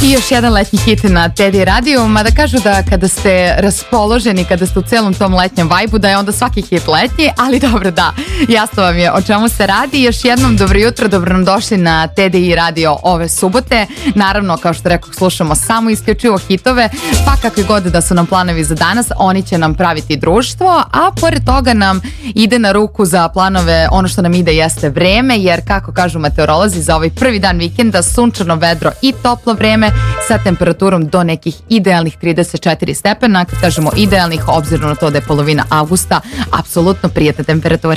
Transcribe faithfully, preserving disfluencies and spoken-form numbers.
I još jedan letnji hit na Teddy radiju, mada kažu da kada ste raspoloženi, kada ste u celom tom letnjem vajbu, da je onda svaki hit letnji, ali dobro, da, jasno vam je o čemu se radi. Još jednom dobro jutro, dobro nam došli na Teddy radio ove subote. Naravno, kao što rekao, slušamo samo isključivo hitove, pa kakvi god da su nam planovi za danas, oni će nam praviti društvo, a pored toga nam ide na ruku za planove, ono što nam ide jeste vreme, jer kako kažu meteorolozi, za ovaj prvi dan vikenda sunčano, vedro i toplo vreme sa temperaturom do nekih idealnih trideset četiri stepena. Kad kažemo idealnih, obzirom na to da je polovina avgusta, apsolutno prijatna temperatura.